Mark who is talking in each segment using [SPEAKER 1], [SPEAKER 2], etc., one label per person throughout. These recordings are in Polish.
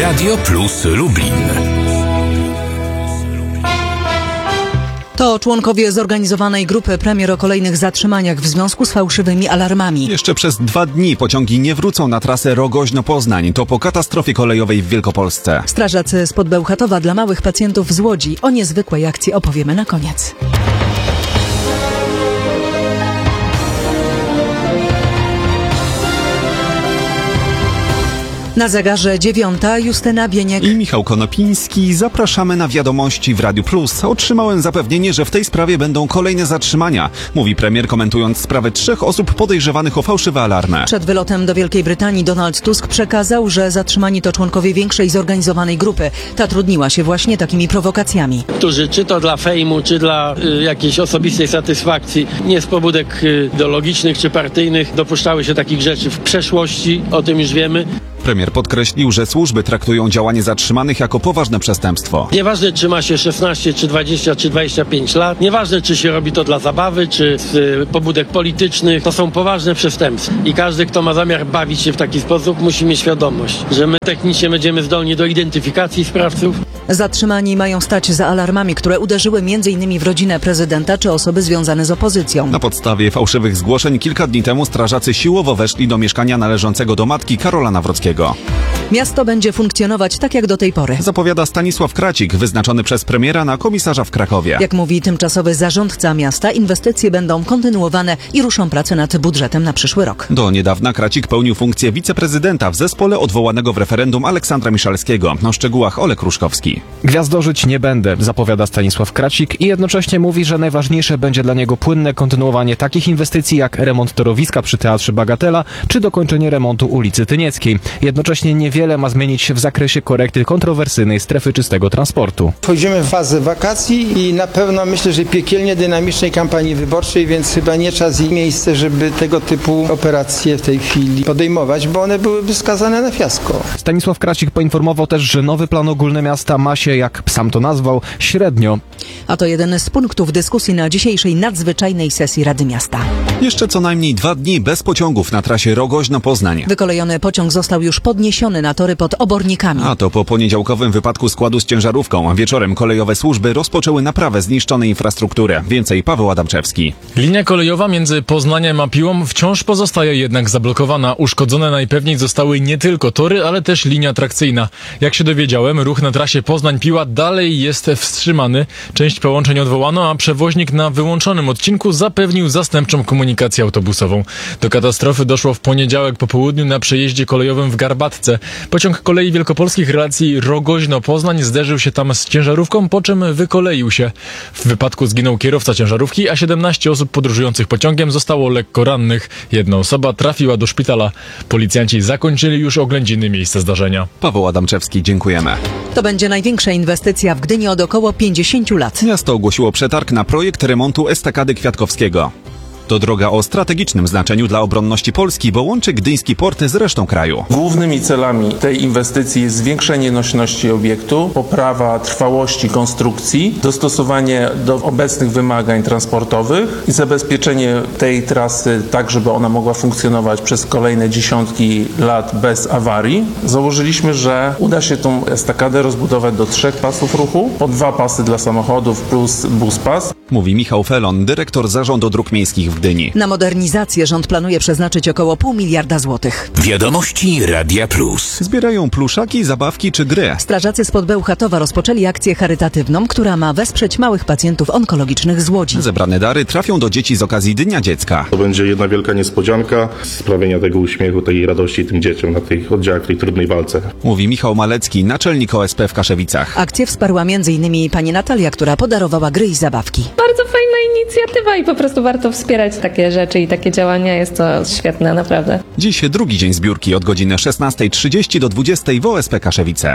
[SPEAKER 1] Radio Plus Lublin.
[SPEAKER 2] To członkowie zorganizowanej grupy premier o kolejnych zatrzymaniach w związku z fałszywymi alarmami.
[SPEAKER 3] Jeszcze przez 2 dni pociągi nie wrócą na trasę Rogoźno-Poznań. To po katastrofie kolejowej w Wielkopolsce.
[SPEAKER 2] Strażacy spod Bełchatowa dla małych pacjentów z Łodzi. O niezwykłej akcji opowiemy na koniec. Na zegarze 9, Justyna Bieniek
[SPEAKER 3] I Michał Konopiński. Zapraszamy na wiadomości w Radiu Plus. Otrzymałem zapewnienie, że w tej sprawie będą kolejne zatrzymania, mówi premier, komentując sprawę 3 osób podejrzewanych o fałszywe alarmy.
[SPEAKER 2] Przed wylotem do Wielkiej Brytanii Donald Tusk przekazał, że zatrzymani to członkowie większej zorganizowanej grupy. Ta trudniła się właśnie takimi prowokacjami.
[SPEAKER 4] Którzy czy to dla fejmu, czy dla jakiejś osobistej satysfakcji, nie z pobudek ideologicznych czy partyjnych, dopuszczały się takich rzeczy w przeszłości, o tym już wiemy.
[SPEAKER 3] Premier podkreślił, że służby traktują działanie zatrzymanych jako poważne przestępstwo.
[SPEAKER 4] Nieważne, czy ma się 16, czy 20, czy 25 lat, nieważne, czy się robi to dla zabawy, czy z pobudek politycznych, to są poważne przestępstwa. I każdy, kto ma zamiar bawić się w taki sposób, musi mieć świadomość, że my technicznie będziemy zdolni do identyfikacji sprawców.
[SPEAKER 2] Zatrzymani mają stać za alarmami, które uderzyły m.in. w rodzinę prezydenta czy osoby związane z opozycją.
[SPEAKER 3] Na podstawie fałszywych zgłoszeń kilka dni temu strażacy siłowo weszli do mieszkania należącego do matki Karola Nawrockiego.
[SPEAKER 2] Miasto będzie funkcjonować tak jak do tej pory.
[SPEAKER 3] Zapowiada Stanisław Kracik, wyznaczony przez premiera na komisarza w Krakowie.
[SPEAKER 2] Jak mówi tymczasowy zarządca miasta, inwestycje będą kontynuowane i ruszą prace nad budżetem na przyszły rok.
[SPEAKER 3] Do niedawna Kracik pełnił funkcję wiceprezydenta w zespole odwołanego w referendum Aleksandra Miszalskiego. O szczegółach Olek Ruszkowski.
[SPEAKER 5] Gwiazdorzyć nie będę, zapowiada Stanisław Kracik i jednocześnie mówi, że najważniejsze będzie dla niego płynne kontynuowanie takich inwestycji jak remont torowiska przy Teatrze Bagatela czy dokończenie remontu ulicy Tynieckiej. Jednocześnie niewiele ma zmienić się w zakresie korekty kontrowersyjnej strefy czystego transportu.
[SPEAKER 6] Wchodzimy w fazę wakacji i na pewno myślę, że piekielnie dynamicznej kampanii wyborczej, więc chyba nie czas i miejsce, żeby tego typu operacje w tej chwili podejmować, bo one byłyby skazane na fiasko.
[SPEAKER 5] Stanisław Kracik poinformował też, że nowy plan ogólny miasta ma się, jak sam to nazwał, średnio.
[SPEAKER 2] A to jeden z punktów dyskusji na dzisiejszej nadzwyczajnej sesji Rady Miasta.
[SPEAKER 3] Jeszcze co najmniej 2 dni bez pociągów na trasie Rogoźno-Poznań.
[SPEAKER 2] Wykolejony pociąg został już podniesiony na tory pod Obornikami.
[SPEAKER 3] A to po poniedziałkowym wypadku składu z ciężarówką. Wieczorem kolejowe służby rozpoczęły naprawę zniszczonej infrastruktury. Więcej Paweł Adamczewski.
[SPEAKER 7] Linia kolejowa między Poznaniem a Piłą wciąż pozostaje jednak zablokowana. Uszkodzone najpewniej zostały nie tylko tory, ale też linia trakcyjna. Jak się dowiedziałem, ruch na trasie Poznań-Piła dalej jest wstrzymany. Część połączeń odwołano, a przewoźnik na wyłączonym odcinku zapewnił zastępczą komunikację autobusową. Do katastrofy doszło w poniedziałek po południu na przejeździe kolejowym w Garbatce. Pociąg kolei wielkopolskich relacji Rogoźno-Poznań zderzył się tam z ciężarówką, po czym wykoleił się. W wypadku zginął kierowca ciężarówki, a 17 osób podróżujących pociągiem zostało lekko rannych. 1 osoba trafiła do szpitala. Policjanci zakończyli już oględziny miejsca zdarzenia.
[SPEAKER 3] Paweł Adamczewski, dziękujemy.
[SPEAKER 2] To będzie największa inwestycja w Gdyni od około 50 lat.
[SPEAKER 3] Miasto ogłosiło przetarg na projekt remontu estakady Kwiatkowskiego. To droga o strategicznym znaczeniu dla obronności Polski, bo łączy gdyński port z resztą kraju.
[SPEAKER 8] Głównymi celami tej inwestycji jest zwiększenie nośności obiektu, poprawa trwałości konstrukcji, dostosowanie do obecnych wymagań transportowych i zabezpieczenie tej trasy tak, żeby ona mogła funkcjonować przez kolejne dziesiątki lat bez awarii. Założyliśmy, że uda się tą estakadę rozbudować do 3 pasów ruchu, po 2 pasy dla samochodów plus buspas.
[SPEAKER 3] Mówi Michał Felon, dyrektor Zarządu Dróg Miejskich w Gdyni.
[SPEAKER 2] Na modernizację rząd planuje przeznaczyć około 0,5 miliarda złotych.
[SPEAKER 1] Wiadomości Radia Plus.
[SPEAKER 3] Zbierają pluszaki, zabawki czy gry.
[SPEAKER 2] Strażacy spod Bełchatowa rozpoczęli akcję charytatywną, która ma wesprzeć małych pacjentów onkologicznych z Łodzi.
[SPEAKER 3] Zebrane dary trafią do dzieci z okazji Dnia Dziecka.
[SPEAKER 9] To będzie jedna wielka niespodzianka, sprawienia tego uśmiechu, tej radości tym dzieciom na tych oddziałach, w tej trudnej walce.
[SPEAKER 3] Mówi Michał Malecki, naczelnik OSP w Kaszewicach.
[SPEAKER 2] Akcję wsparła m.in. pani Natalia, która podarowała gry i zabawki.
[SPEAKER 10] Bardzo fajna inicjatywa i po prostu warto wspierać takie rzeczy i takie działania. Jest to świetne, naprawdę.
[SPEAKER 3] Dziś drugi dzień zbiórki od godziny 16:30 do 20:00 w OSP Kaszewice.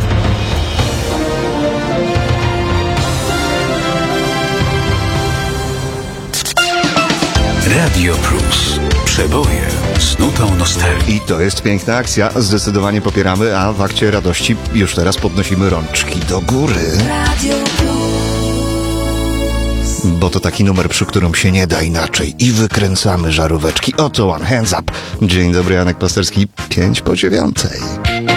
[SPEAKER 1] Radio Plus. Przeboje z nutą nostalgii.
[SPEAKER 11] I to jest piękna akcja. Zdecydowanie popieramy, a w akcie radości już teraz podnosimy rączki do góry. Radio Plus. Bo to taki numer, przy którym się nie da inaczej. I wykręcamy żaróweczki. Oto One Hands Up. Dzień dobry, Janek Pasterski. 5 po 9.